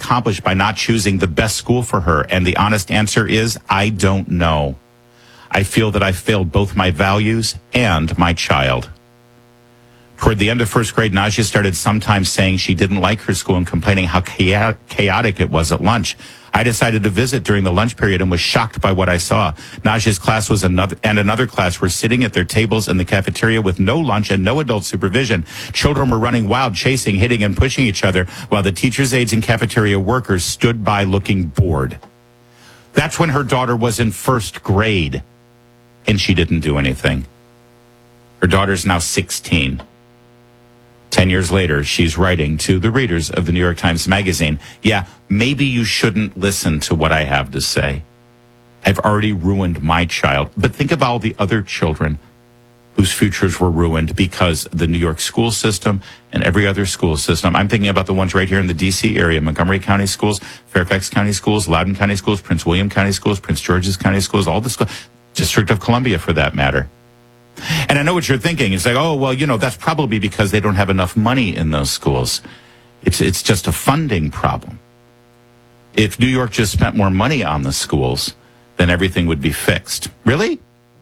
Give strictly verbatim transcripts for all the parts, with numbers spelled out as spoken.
accomplish by not choosing the best school for her? And the honest answer is, I don't know. I feel that I failed both my values and my child. Toward the end of first grade, Najia started sometimes saying she didn't like her school and complaining how chaotic it was at lunch. I decided to visit during the lunch period and was shocked by what I saw. Najia's class was another, and another class were sitting at their tables in the cafeteria with no lunch and no adult supervision. Children were running wild, chasing, hitting, and pushing each other, while the teachers' aides and cafeteria workers stood by looking bored. That's when her daughter was in first grade, and she didn't do anything. Her daughter's now sixteen. Ten years later, she's writing to the readers of the New York Times Magazine, yeah, maybe you shouldn't listen to what I have to say. I've already ruined my child. But think of all the other children whose futures were ruined because the New York school system and every other school system. I'm thinking about the ones right here in the D C area, Montgomery County schools, Fairfax County schools, Loudoun County schools, Prince William County schools, Prince George's County schools, all the schools, District of Columbia for that matter. And I know what you're thinking. It's like, oh, well, you know, that's probably because they don't have enough money in those schools. It's it's just a funding problem. If New York just spent more money on the schools, then everything would be fixed. Really?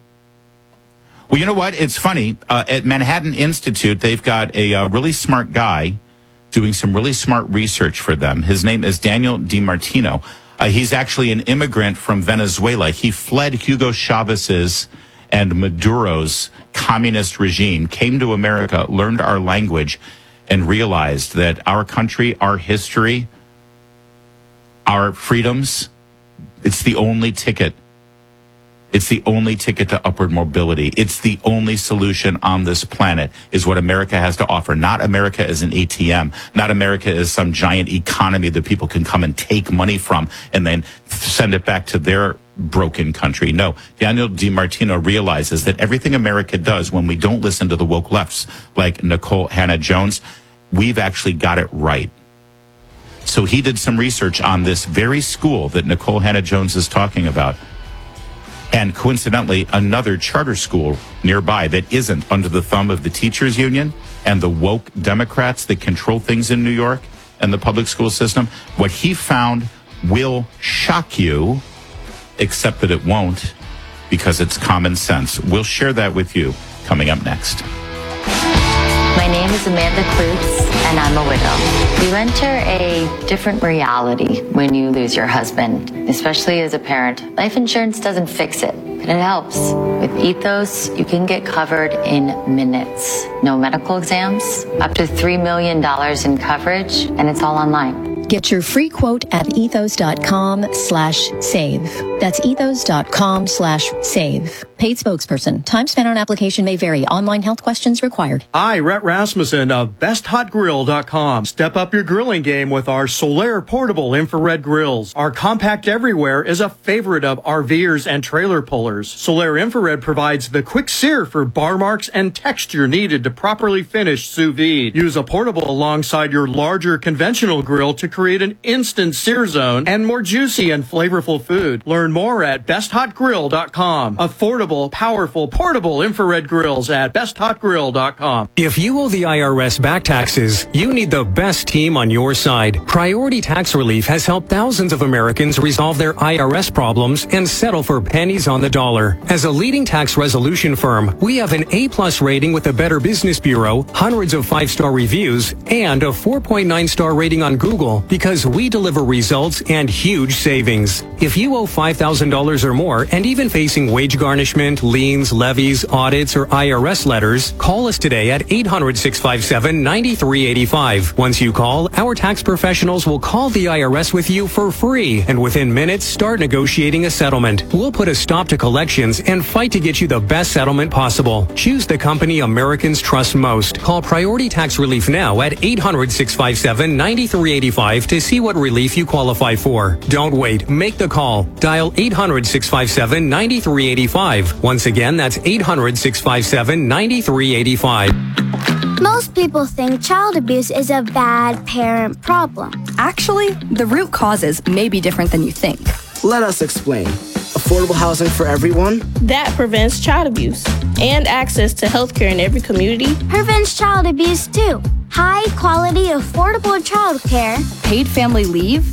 Well, you know what? It's funny. Uh, at Manhattan Institute, they've got a uh, really smart guy doing some really smart research for them. His name is Daniel DiMartino. Uh, he's actually an immigrant from Venezuela. He fled Hugo Chavez's and Maduro's communist regime, came to America, learned our language, and realized that our country, our history, our freedoms, it's the only ticket. It's the only ticket to upward mobility. It's the only solution on this planet is what America has to offer. Not America as an A T M. Not America as some giant economy that people can come and take money from and then send it back to their broken country. No, Daniel DiMartino realizes that everything America does when we don't listen to the woke lefts like Nikole Hannah-Jones, we've actually got it right. So he did some research on this very school that Nikole Hannah-Jones is talking about. And coincidentally, another charter school nearby that isn't under the thumb of the teachers union and the woke Democrats that control things in New York and the public school system. What he found will shock you, except that it won't, because it's common sense. We'll share that with you coming up next. My name is Amanda Klutz, and I'm a widow. You enter a different reality when you lose your husband, especially as a parent. Life insurance doesn't fix it, but it helps. With Ethos, you can get covered in minutes. No medical exams, up to three million dollars in coverage, and it's all online. Get your free quote at ethos.com slash save. That's ethos.com slash save. Paid spokesperson. Time spent on application may vary. Online health questions required. Hi, Rhett Rasmussen of best hot grill dot com. Step up your grilling game with our Solaire portable infrared grills. Our compact everywhere is a favorite of RVers and trailer pullers. Solaire infrared provides the quick sear for bar marks and texture needed to properly finish sous vide. Use a portable alongside your larger conventional grill to create an instant sear zone and more juicy and flavorful food. Learn more at best hot grill dot com. Affordable, powerful, portable infrared grills at best hot grill dot com. If you owe the I R S back taxes, you need the best team on your side. Priority Tax Relief has helped thousands of Americans resolve their I R S problems and settle for pennies on the dollar. As a leading tax resolution firm, we have an A-plus rating with the Better Business Bureau, hundreds of five-star reviews, and a four point nine star rating on Google because we deliver results and huge savings. If you owe five thousand dollars or more and even facing wage garnishment, liens, levies, audits, or I R S letters, call us today at eight hundred, six five seven, nine three eight five. Once you call, our tax professionals will call the I R S with you for free and within minutes start negotiating a settlement. We'll put a stop to collections and fight to get you the best settlement possible. Choose the company Americans trust most. Call Priority Tax Relief now at eight hundred, six five seven, nine three eight five to see what relief you qualify for. Don't wait. Make the call. Dial eight hundred, six five seven, nine three eight five. Once again, that's eight hundred, six five seven, nine three eight five. Most people think child abuse is a bad parent problem. Actually, the root causes may be different than you think. Let us explain. Affordable housing for everyone? That prevents child abuse. And access to health care in every community. Prevents child abuse too. High quality, affordable child care. Paid family leave